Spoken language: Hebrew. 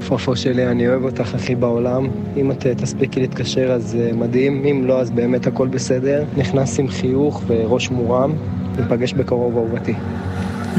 פופו שלי, אני אוהב אותך הכי בעולם. אם את תספיקי להתקשר אז מדהים, אם לא אז באמת הכל בסדר. נכנס עם חיוך וראש מורם. ניפגש בקרוב אהובתי.